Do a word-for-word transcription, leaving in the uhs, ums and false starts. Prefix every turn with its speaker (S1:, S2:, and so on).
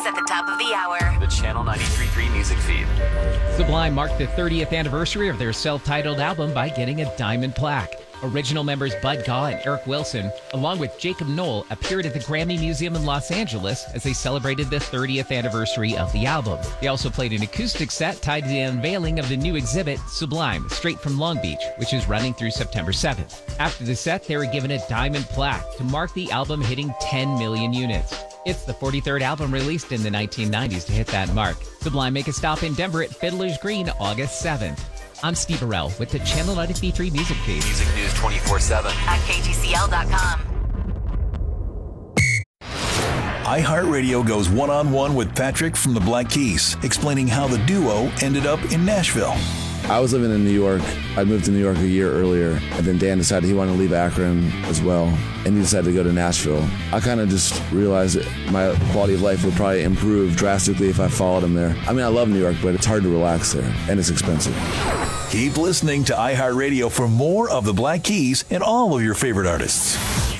S1: news at the top of the hour.
S2: The Channel ninety-three point three music feed.
S3: Sublime marked the thirtieth anniversary of their self-titled album by getting a diamond plaque. Original members Bud Gaw and Eric Wilson, along with Jacob Knoll, appeared at the Grammy Museum in Los Angeles as they celebrated the thirtieth anniversary of the album. They also played an acoustic set tied to the unveiling of the new exhibit, Sublime, Straight from Long Beach, which is running through September seventh. After the set, they were given a diamond plaque to mark the album hitting ten million units. It's the forty-third album released in the nineteen nineties to hit that mark. Sublime make a stop in Denver at Fiddler's Green August seventh. I'm Steve Burrell with the Channel ninety-three point three music feed.
S2: Music news twenty-four seven.
S1: At K G C L dot com.
S4: iHeartRadio goes one-on-one with Patrick from the Black Keys, explaining how the duo ended up in Nashville.
S5: I was living in New York. I moved to New York a year earlier, and then Dan decided he wanted to leave Akron as well, and he decided to go to Nashville. I kind of just realized that my quality of life would probably improve drastically if I followed him there. I mean, I love New York, but it's hard to relax there, and it's expensive.
S4: Keep listening to iHeartRadio for more of the Black Keys and all of your favorite artists.